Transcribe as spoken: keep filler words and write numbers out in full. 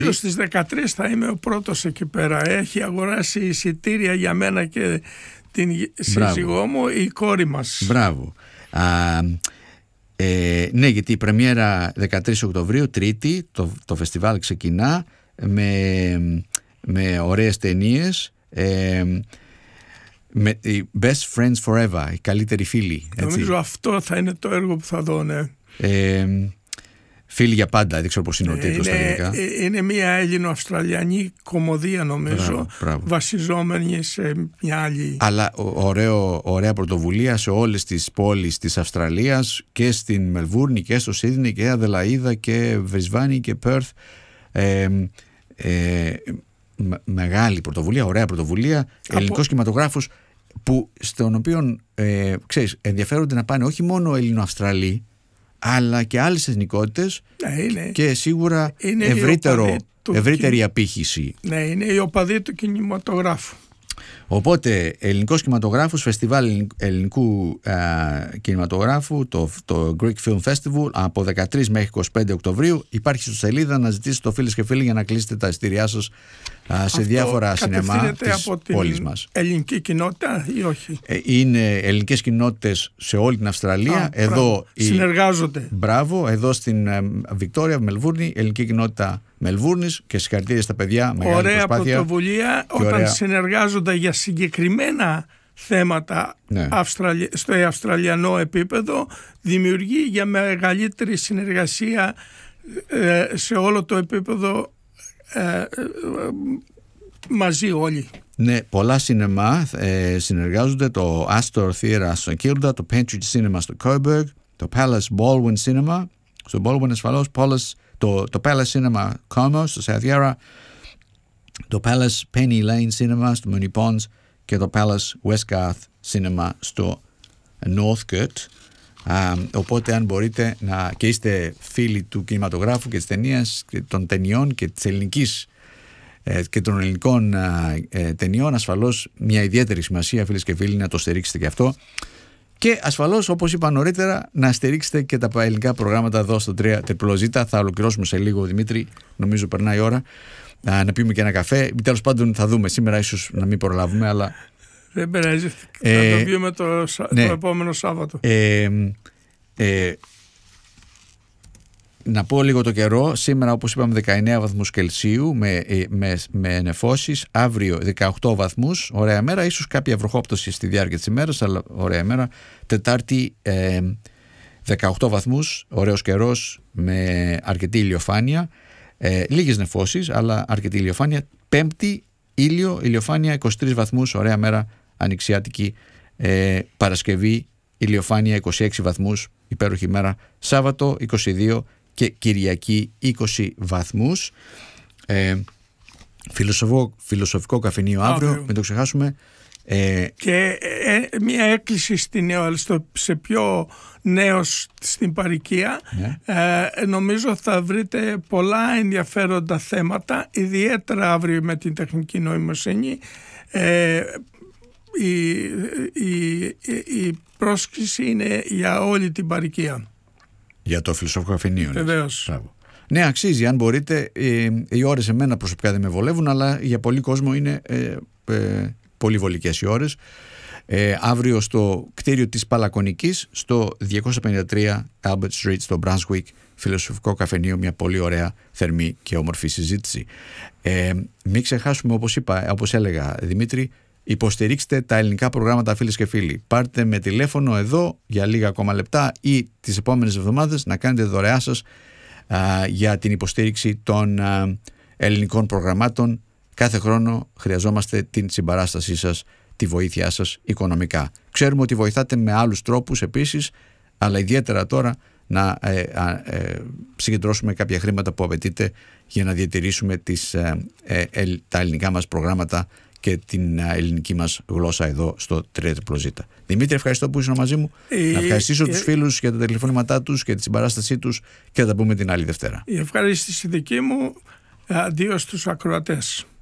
Στις δεκατρείς θα είμαι ο πρώτος εκεί πέρα. Έχει αγοράσει εισιτήρια για μένα και την σύζυγό μου η κόρη μας. Μπράβο. Α, ε, ναι, γιατί η πρεμιέρα δεκατρείς Οκτωβρίου, Τρίτη, το, το φεστιβάλ ξεκινά με, με ωραίες ταινίες. Ε, με, Best Friends Forever, οι καλύτεροι φίλοι. Έτσι. Νομίζω αυτό θα είναι το έργο που θα δω, ναι. Ε, Φίλοι για πάντα, δεν ξέρω πώς είναι ο τίτλος στα αγγλικά. Είναι μια Έλληνο-Αυστραλιανή κομμωδία, νομίζω, μπράβο, μπράβο. βασιζόμενη σε μια άλλη. Αλλά ωραίο, ωραία πρωτοβουλία σε όλες τις πόλεις της Αυστραλίας, και στην Μελβούρνη και στο Σίδνεϊ και Αδελαΐδα και Βρισβάνη και Πέρθ. Ε, ε, μεγάλη πρωτοβουλία, ωραία πρωτοβουλία. Από... Ελληνικός κινηματογράφος που, στον οποίο ε, ξέρεις, ενδιαφέρονται να πάνε όχι μόνο Έλληνο-Αυστραλοί, αλλά και άλλες εθνικότητες, ναι, είναι, και σίγουρα ευρύτερο, ευρύτερη κιν... απήχηση. Ναι, είναι η οπαδή του κινηματογράφου. Οπότε, ελληνικός κινηματογράφος, φεστιβάλ ελληνικού α, κινηματογράφου, το, το Greek Film Festival, από δεκατρείς μέχρι είκοσι πέντε Οκτωβρίου. Υπάρχει στο σελίδα, να ζητήσετε το φίλες και φίλοι για να κλείσετε τα εισιτήριά σας α, σε αυτό διάφορα σινεμά της από πόλης την μας. Ελληνική κοινότητα ή όχι? Ε, είναι ελληνικές κοινότητες σε όλη την Αυστραλία. Α, εδώ η... Συνεργάζονται. Μπράβο, εδώ στην Βικτόρια, Μελβούρνη, ελληνική κοινότητα Μελβούρνης, και συγχαρητήρια στα παιδιά. Μεγάλη ωραία προσπάθεια. Πρωτοβουλία όταν ωραία... συνεργάζονται για συγκεκριμένα θέματα, ναι. Αυστραλι... στο αυστραλιανό επίπεδο, δημιουργεί για μεγαλύτερη συνεργασία ε, σε όλο το επίπεδο, ε, ε, μαζί όλοι. Ναι, πολλά σινεμά ε, συνεργάζονται. Το Astor Theatre στο Kielder, το Pentridge Cinema στο Coburg, το Palace Baldwin Cinema στο Baldwin ασφαλώς, Palace, το, το Palace Cinema Como στο South Yarra, το Palace Penny Lane Cinema στο Moonee Ponds και το Palace Westgarth Cinema στο Northcote. Α, οπότε αν μπορείτε να, και είστε φίλοι του κινηματογράφου και της ταινίας και των ταινιών και της ελληνικής ε, και των ελληνικών ε, ταινιών, ασφαλώς μια ιδιαίτερη σημασία, φίλες και φίλοι, να το στηρίξετε και αυτό. Και ασφαλώς, όπως είπα νωρίτερα, να στηρίξετε και τα ελληνικά προγράμματα εδώ στο τρία ζέτα. Θα ολοκληρώσουμε σε λίγο, Δημήτρη, νομίζω περνάει η ώρα, α, να πιούμε και ένα καφέ. Τέλος πάντων θα δούμε, σήμερα ίσως να μην προλάβουμε, αλλά... Δεν περάζει, ε, θα το πιούμε το, ναι, το επόμενο Σάββατο. Ε, ε, να πω λίγο το καιρό. Σήμερα, όπως είπαμε, δεκαεννέα βαθμούς Κελσίου με, με, με νεφώσεις. Αύριο δεκαοκτώ βαθμούς, ωραία μέρα. Ίσως κάποια βροχόπτωση στη διάρκεια της ημέρας, αλλά ωραία μέρα. Τετάρτη ε, δεκαοκτώ βαθμούς, ωραίος καιρός με αρκετή ηλιοφάνεια. Ε, λίγες νεφώσεις, αλλά αρκετή ηλιοφάνεια. Πέμπτη ήλιο, ηλιοφάνεια είκοσι τρεις βαθμούς, ωραία μέρα, ανοιξιάτικη. Ε, Παρασκευή ηλιοφάνεια είκοσι έξι βαθμούς, υπέροχη μέρα. Σάββατο είκοσι δύο και Κυριακή είκοσι βαθμούς. Ε, φιλοσοφικό, φιλοσοφικό καφενείο αύριο, αύριο. Μην το ξεχάσουμε. Ε, και ε, μια έκκληση στη νέο, στο, σε πιο νέος στην παροικία, ναι. ε, νομίζω θα βρείτε πολλά ενδιαφέροντα θέματα, ιδιαίτερα αύριο με την τεχνική νοημοσύνη. Ε, η, η, η, η πρόσκληση είναι για όλη την παροικία. Για το φιλοσοφικό καφενείο. Βεβαίως. Ναι, αξίζει. Αν μπορείτε, ε, οι ώρες εμένα προσωπικά δεν με βολεύουν, αλλά για πολλοί κόσμο είναι ε, ε, πολύ βολικές οι ώρες. Ε, αύριο στο κτίριο της Παλακονικής, στο διακόσια πενήντα τρία Albert Street, στο Brunswick, φιλοσοφικό καφενείο, μια πολύ ωραία, θερμή και όμορφη συζήτηση. Ε, μην ξεχάσουμε, όπως είπα, όπως έλεγα, Δημήτρη, υποστηρίξτε τα ελληνικά προγράμματα, φίλες και φίλοι. Πάρτε με τηλέφωνο εδώ για λίγα ακόμα λεπτά ή τις επόμενες εβδομάδες να κάνετε δωρεά σας α, για την υποστήριξη των α, ελληνικών προγραμμάτων. Κάθε χρόνο χρειαζόμαστε την συμπαράστασή σας, τη βοήθειά σας οικονομικά. Ξέρουμε ότι βοηθάτε με άλλους τρόπους επίσης, αλλά ιδιαίτερα τώρα να ε, ε, συγκεντρώσουμε κάποια χρήματα που απαιτείται για να διατηρήσουμε τις, ε, ε, ε, τα ελληνικά μας προγράμματα και την ελληνική μας γλώσσα εδώ στο τρία ζέτα. Δημήτρη, ευχαριστώ που ήσουν μαζί μου. Ε, να ευχαριστήσω ε, τους φίλους για τα τηλεφωνήματά τους και τη συμπαράστασή τους και θα τα πούμε την άλλη Δευτέρα. Η ευχαρίστηση δική μου, αντίο στους ακροατές.